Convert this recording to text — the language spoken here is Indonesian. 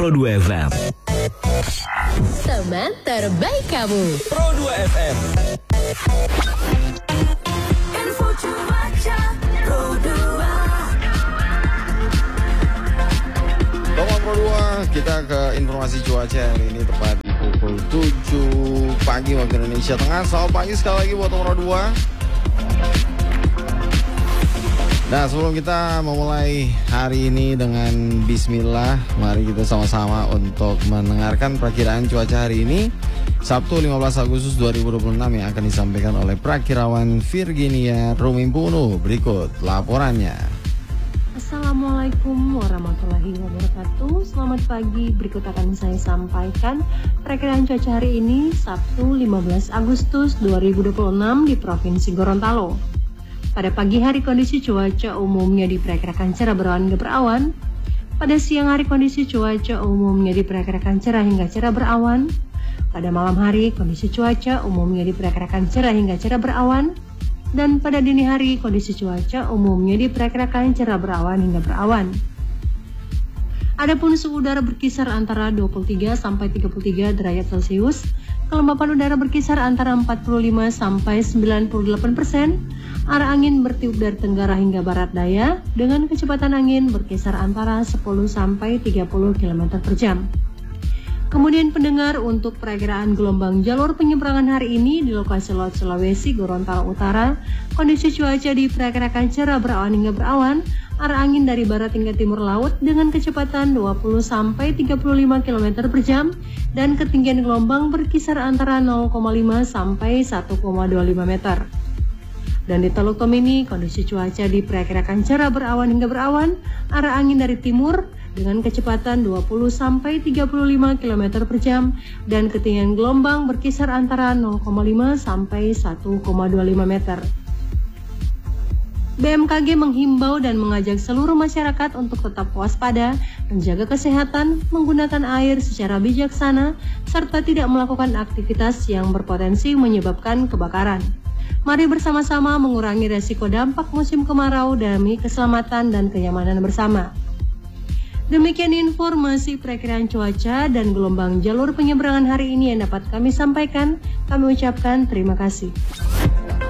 Pro 2 FM. Teman terbaik kamu. Pro 2 FM. Info cuaca Pro 2. Pro 2, kita ke informasi cuaca hari ini tepat di pukul 7 pagi waktu Indonesia Tengah. Selamat pagi sekali lagi buat Pro 2. Nah, sebelum kita memulai hari ini dengan bismillah, mari kita sama-sama untuk mendengarkan perakiraan cuaca hari ini Sabtu 15 Agustus 2026 yang akan disampaikan oleh Prakirawan Virginia Rumimpunu. Berikut laporannya. Assalamualaikum warahmatullahi wabarakatuh. Selamat pagi, berikut akan saya sampaikan perakiraan cuaca hari ini Sabtu 15 Agustus 2026 di Provinsi Gorontalo. Pada pagi hari kondisi cuaca umumnya diperkirakan cerah berawan hingga berawan. Pada siang hari kondisi cuaca umumnya diperkirakan cerah hingga cerah berawan. Pada malam hari kondisi cuaca umumnya diperkirakan cerah hingga cerah berawan. Dan pada dini hari kondisi cuaca umumnya diperkirakan cerah berawan hingga berawan. Adapun suhu udara berkisar antara 23 sampai 33 derajat Celcius. Kelembapan udara berkisar antara 45 sampai 98%. Arah angin bertiup dari tenggara hingga barat daya dengan kecepatan angin berkisar antara 10 sampai 30 km per jam. Kemudian pendengar, untuk perakiraan gelombang jalur penyeberangan hari ini di lokasi Laut Sulawesi, Gorontalo Utara, kondisi cuaca diperkirakan cerah berawan hingga berawan, arah angin dari barat hingga timur laut dengan kecepatan 20 sampai 35 km per jam dan ketinggian gelombang berkisar antara 0,5 sampai 1,25 meter. Dan di Teluk Tomini, kondisi cuaca diperkirakan cerah berawan hingga berawan, arah angin dari timur dengan kecepatan 20 sampai 35 km per jam dan ketinggian gelombang berkisar antara 0,5 sampai 1,25 meter. BMKG menghimbau dan mengajak seluruh masyarakat untuk tetap waspada, menjaga kesehatan, menggunakan air secara bijaksana, serta tidak melakukan aktivitas yang berpotensi menyebabkan kebakaran. Mari bersama-sama mengurangi resiko dampak musim kemarau demi keselamatan dan kenyamanan bersama. Demikian informasi perakiraan cuaca dan gelombang jalur penyeberangan hari ini yang dapat kami sampaikan. Kami ucapkan terima kasih.